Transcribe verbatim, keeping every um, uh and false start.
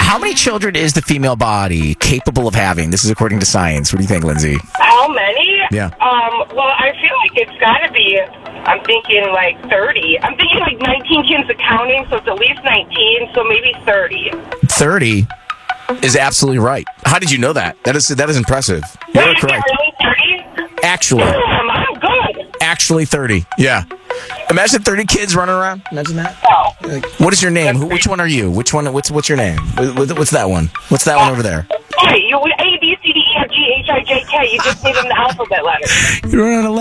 How many children is the female body capable of having? This is according to science. What do you think, Lindsay? How many? Yeah. Um, well, I feel like it's got to be, I'm thinking like thirty. I'm thinking like nineteen kids accounting, so it's at least nineteen, so maybe thirty. thirty is absolutely right. How did you know that? That is that is impressive. You're Wait, is it correct. really thirty? Actually. Damn, I'm good. Actually thirty. Yeah. Imagine thirty kids running around. Imagine that. Oh. Like, what is your name? Who, which one are you? Which one? What's what's your name? What- What's that one? What's that one over there? Hey, you A, B, C, D, E, F, G, H, I, J, K. You just gave them the alphabet letters. You run out of